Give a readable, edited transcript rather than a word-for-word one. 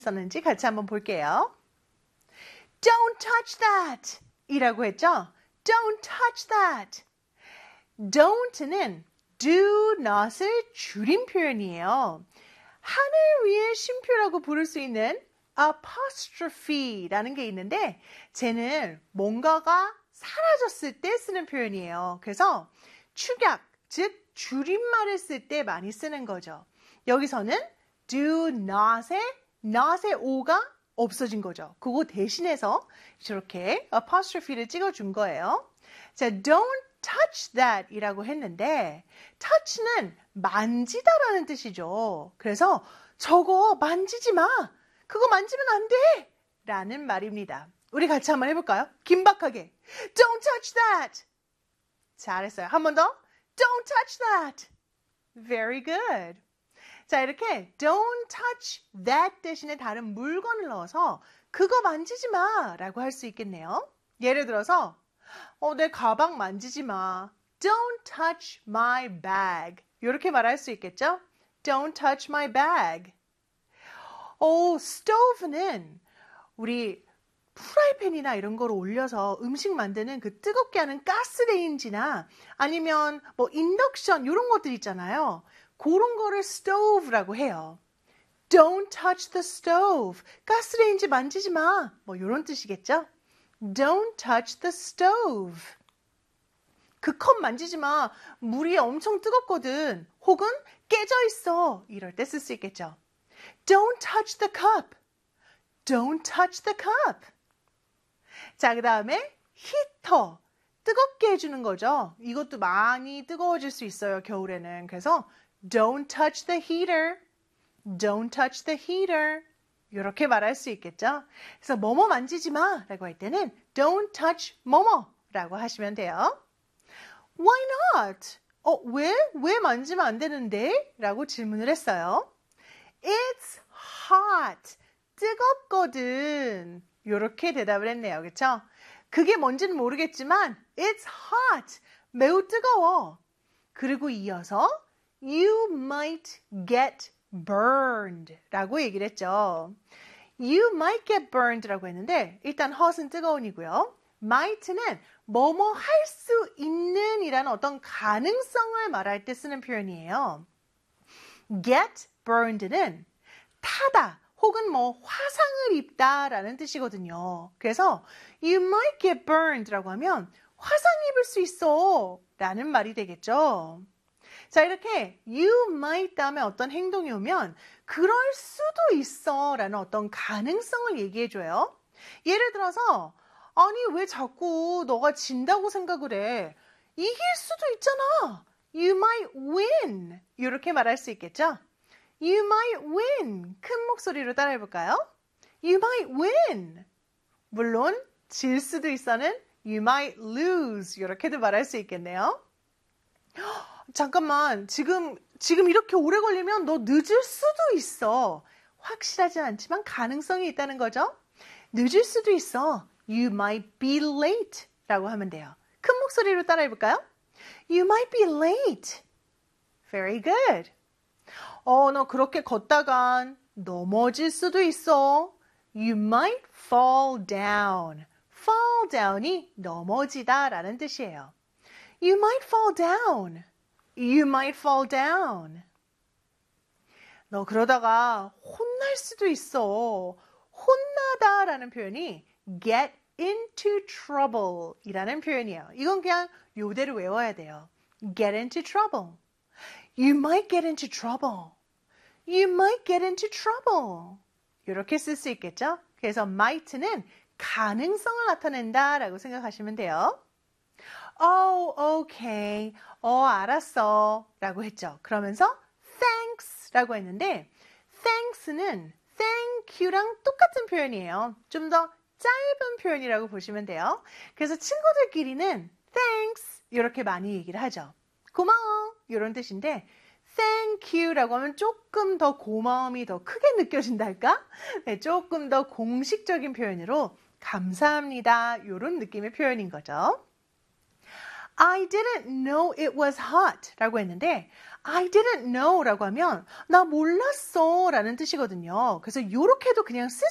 썼는지 같이 한번 볼게요. Don't touch that! 이라고 했죠? Don't touch that! Don't는 do not을 줄인 표현이에요. 하늘 위의 쉼표라고 부를 수 있는 apostrophe라는 게 있는데 쟤는 뭔가가 사라졌을 때 쓰는 표현이에요. 그래서 축약, 즉 줄임말을 쓸 때 많이 쓰는 거죠. 여기서는 do not의 o가 없어진 거죠. 그거 대신해서 저렇게 apostrophe를 찍어준 거예요. 자, don't touch that 이라고 했는데 touch는 만지다라는 뜻이죠. 그래서 저거 만지지 마. 그거 만지면 안 돼. 라는 말입니다. 우리 같이 한번 해볼까요? 긴박하게. Don't touch that. 잘했어요. 한 번 더. Don't touch that. Very good. 자, 이렇게 don't touch that 대신에 다른 물건을 넣어서 그거 만지지 마 라고 할 수 있겠네요. 예를 들어서 내 가방 만지지 마. Don't touch my bag. 이렇게 말할 수 있겠죠? Don't touch my bag. stove는 우리 프라이팬이나 이런 거를 올려서 음식 만드는 그 뜨겁게 하는 가스레인지나 아니면 뭐 인덕션 이런 것들 있잖아요. 그런 거를 stove라고 해요. Don't touch the stove. 가스레인지 만지지 마. 뭐 이런 뜻이겠죠? Don't touch the stove. 그 컵 만지지 마. 물이 엄청 뜨겁거든. 혹은 깨져 있어. 이럴 때 쓸 수 있겠죠. Don't touch the cup. Don't touch the cup. 자, 그 다음에 히터. 뜨겁게 해주는 거죠. 이것도 많이 뜨거워질 수 있어요. 겨울에는. 그래서 Don't touch the heater. Don't touch the heater. 이렇게 말할 수 있겠죠. 그래서 뭐뭐 만지지 마 라고 할 때는 Don't touch 뭐뭐 라고 하시면 돼요. Why not? 왜 만지면 안 되는데? 라고 질문을 했어요. It's hot. 뜨겁거든. 이렇게 대답을 했네요. 그렇죠? 그게 뭔지는 모르겠지만 It's hot. 매우 뜨거워. 그리고 이어서 You might get burned 라고 얘기를 했죠. You might get burned 라고 했는데 일단 hot은 뜨거운이고요. might는 뭐뭐 할 수 있는 이라는 어떤 가능성을 말할 때 쓰는 표현이에요. get burned는 타다 혹은 뭐 화상을 입다 라는 뜻이거든요. 그래서 you might get burned 라고 하면 화상 입을 수 있어 라는 말이 되겠죠. 자, 이렇게 you might 다음에 어떤 행동이 오면 그럴 수도 있어 라는 어떤 가능성을 얘기해줘요. 예를 들어서 아니 왜 자꾸 너가 진다고 생각을 해? 이길 수도 있잖아. You might win. 이렇게 말할 수 있겠죠? You might win. 큰 목소리로 따라해볼까요? You might win. 물론 질 수도 있어는 you might lose. 이렇게도 말할 수 있겠네요. 잠깐만, 지금 이렇게 오래 걸리면 너 늦을 수도 있어. 확실하지 않지만 가능성이 있다는 거죠. 늦을 수도 있어. You might be late 라고 하면 돼요. 큰 목소리로 따라해볼까요? You might be late. Very good. 너 그렇게 걷다간 넘어질 수도 있어. You might fall down. fall down이 넘어지다 라는 뜻이에요. You might fall down. You might fall down. 너 그러다가 혼날 수도 있어. 혼나다 라는 표현이 get into trouble 이라는 표현이에요. 이건 그냥 요대로 외워야 돼요. get into trouble. You might get into trouble. You might get into trouble. 이렇게 쓸 수 있겠죠? 그래서 might는 가능성을 나타낸다 라고 생각하시면 돼요. Okay. 알았어. 라고 했죠. 그러면서 thanks 라고 했는데 thanks는 thank you랑 똑같은 표현이에요. 좀 더 짧은 표현이라고 보시면 돼요. 그래서 친구들끼리는 thanks 이렇게 많이 얘기를 하죠. 고마워 이런 뜻인데 thank you 라고 하면 조금 더 고마움이 더 크게 느껴진다 할까? 네, 조금 더 공식적인 표현으로 감사합니다 이런 느낌의 표현인 거죠. I didn't know it was hot 라고 했는데 I didn't know 라고 하면 나 몰랐어 라는 뜻이거든요. 그래서 요렇게도 그냥 쓸